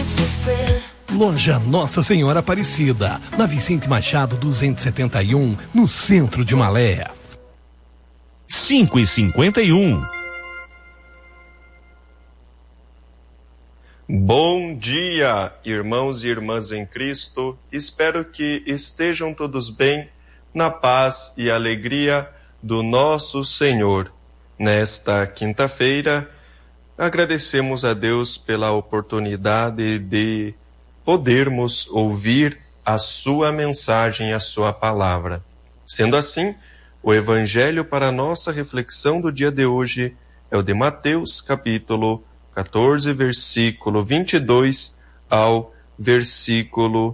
Loja Nossa Senhora Aparecida, na Vicente Machado 271, no centro de Malé. 5h51. Bom dia, irmãos e irmãs em Cristo. Espero que estejam todos bem, na paz e alegria do nosso Senhor. Nesta quinta-feira, agradecemos a Deus pela oportunidade de podermos ouvir a sua mensagem, a sua palavra. Sendo assim, o evangelho para a nossa reflexão do dia de hoje é o de Mateus, capítulo 14, versículo 22 ao versículo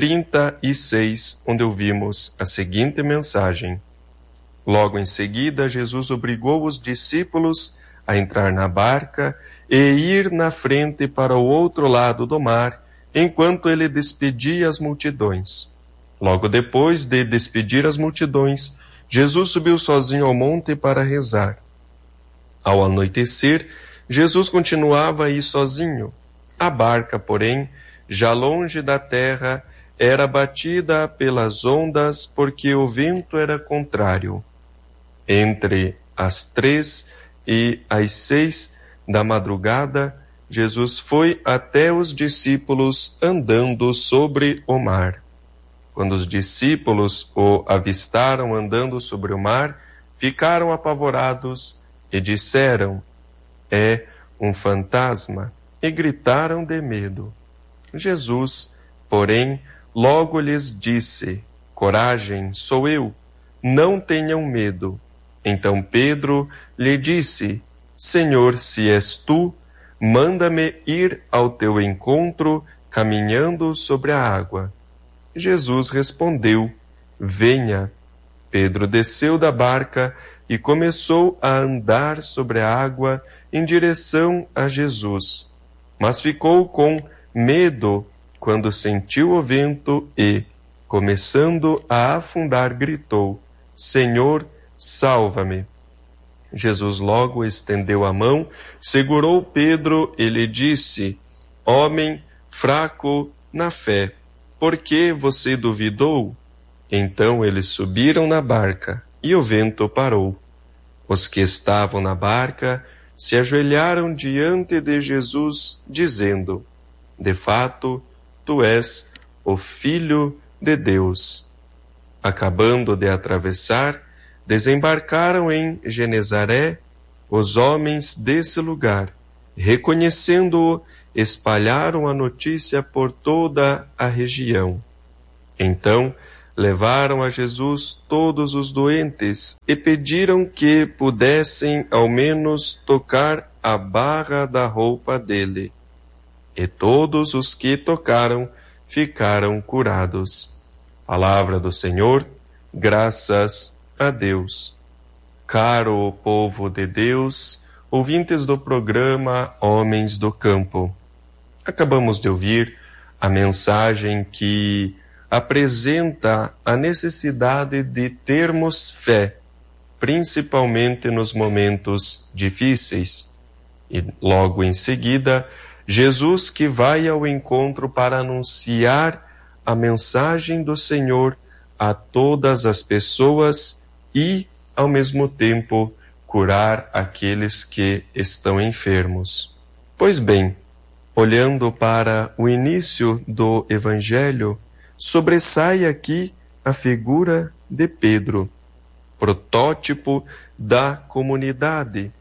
36, onde ouvimos a seguinte mensagem. Logo em seguida, Jesus obrigou os discípulos a entrar na barca e ir na frente para o outro lado do mar, enquanto ele despedia as multidões. Logo depois de despedir as multidões, Jesus subiu sozinho ao monte para rezar. Ao anoitecer, Jesus continuava a ir sozinho. A barca, porém, já longe da terra, era batida pelas ondas porque o vento era contrário. Entre as 3 e as 6 da madrugada, Jesus foi até os discípulos andando sobre o mar. Quando os discípulos o avistaram andando sobre o mar, ficaram apavorados e disseram: é um fantasma, e gritaram de medo. Jesus, porém, logo lhes disse: coragem, sou eu, não tenham medo. Então Pedro lhe disse: Senhor, se és tu, manda-me ir ao teu encontro caminhando sobre a água. Jesus respondeu: venha. Pedro desceu da barca e começou a andar sobre a água em direção a Jesus. Mas ficou com medo quando sentiu o vento e, começando a afundar, gritou: Senhor, salva-me. Jesus logo estendeu a mão, segurou Pedro e lhe disse: homem fraco na fé, por que você duvidou? Então eles subiram na barca e o vento parou. Os que estavam na barca se ajoelharam diante de Jesus, dizendo: de fato, tu és o Filho de Deus. Acabando de atravessar, desembarcaram em Genezaré. Os homens desse lugar, reconhecendo-o, espalharam a notícia por toda a região. Então, levaram a Jesus todos os doentes e pediram que pudessem ao menos tocar a barra da roupa dele. E todos os que tocaram ficaram curados. Palavra do Senhor, graças a Deus. Caro povo de Deus, ouvintes do programa Homens do Campo, acabamos de ouvir a mensagem que apresenta a necessidade de termos fé, principalmente nos momentos difíceis. E logo em seguida, Jesus que vai ao encontro para anunciar a mensagem do Senhor a todas as pessoas e, ao mesmo tempo, curar aqueles que estão enfermos. Pois bem, olhando para o início do Evangelho, sobressai aqui a figura de Pedro, protótipo da comunidade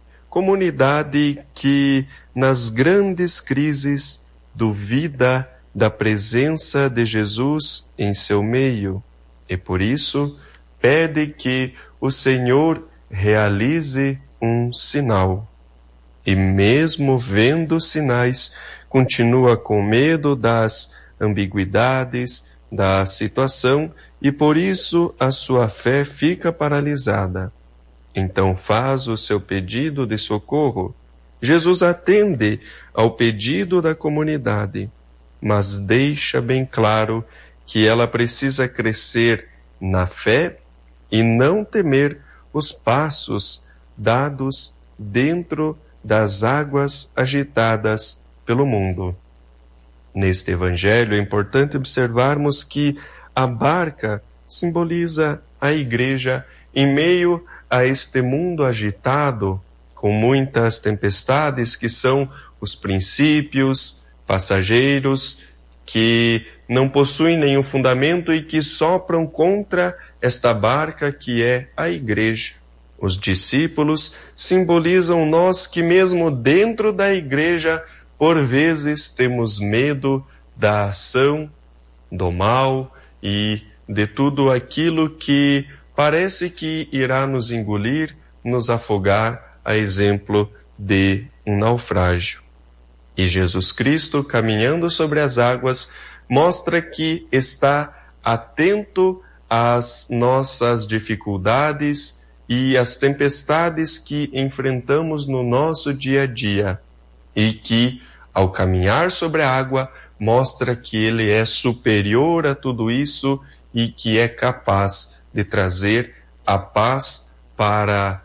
que nas grandes crises duvida da presença de Jesus em seu meio e por isso pede que o Senhor realize um sinal. E mesmo vendo sinais, continua com medo das ambiguidades da situação e por isso a sua fé fica paralisada. Então faz o seu pedido de socorro. Jesus atende ao pedido da comunidade, mas deixa bem claro que ela precisa crescer na fé e não temer os passos dados dentro das águas agitadas pelo mundo. Neste evangelho é importante observarmos que a barca simboliza a igreja em meio a este mundo agitado, com muitas tempestades que são os princípios passageiros que não possuem nenhum fundamento e que sopram contra esta barca que é a igreja. Os discípulos simbolizam nós que mesmo dentro da igreja, por vezes temos medo da ação, do mal e de tudo aquilo que parece que irá nos engolir, nos afogar, a exemplo de um naufrágio. E Jesus Cristo, caminhando sobre as águas, mostra que está atento às nossas dificuldades e às tempestades que enfrentamos no nosso dia a dia, e que, ao caminhar sobre a água, mostra que Ele é superior a tudo isso e que é capaz de trazer a paz para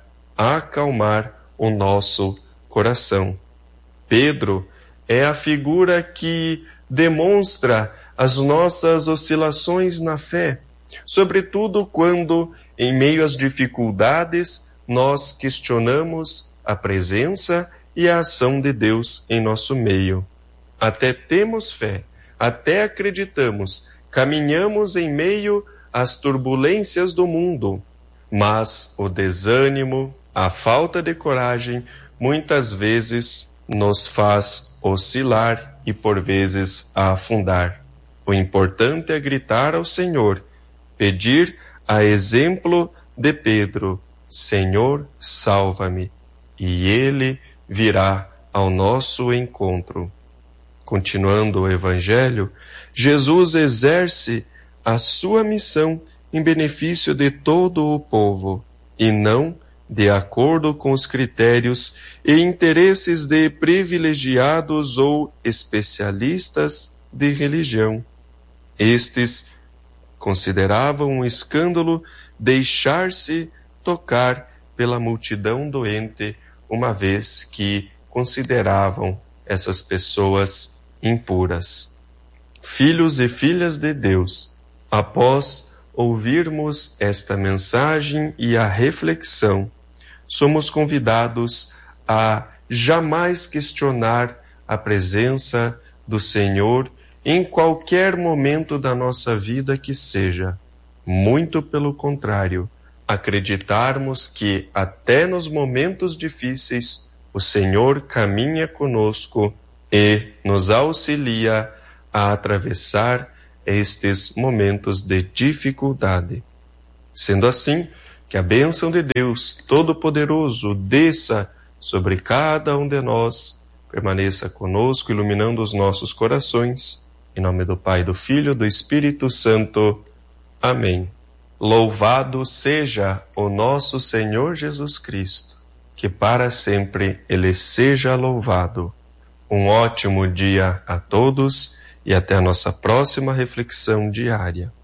acalmar o nosso coração. Pedro é a figura que demonstra as nossas oscilações na fé, sobretudo quando, em meio às dificuldades, nós questionamos a presença e a ação de Deus em nosso meio. Até temos fé, até acreditamos, caminhamos em meio às turbulências do mundo, mas o desânimo, a falta de coragem, muitas vezes nos faz oscilar e por vezes afundar. O importante é gritar ao Senhor, pedir a exemplo de Pedro, Senhor, salva-me, e Ele virá ao nosso encontro. Continuando o Evangelho, Jesus exerce a sua missão em benefício de todo o povo, e não de acordo com os critérios e interesses de privilegiados ou especialistas de religião. Estes consideravam um escândalo deixar-se tocar pela multidão doente, uma vez que consideravam essas pessoas impuras. Filhos e filhas de Deus, após ouvirmos esta mensagem e a reflexão, somos convidados a jamais questionar a presença do Senhor em qualquer momento da nossa vida que seja. Muito pelo contrário, acreditarmos que até nos momentos difíceis o Senhor caminha conosco e nos auxilia a atravessar estes momentos de dificuldade. Sendo assim, que a bênção de Deus Todo-Poderoso desça sobre cada um de nós, permaneça conosco, iluminando os nossos corações. Em nome do Pai, do Filho e do Espírito Santo. Amém. Louvado seja o nosso Senhor Jesus Cristo, que para sempre Ele seja louvado. Um ótimo dia a todos e até a nossa próxima reflexão diária.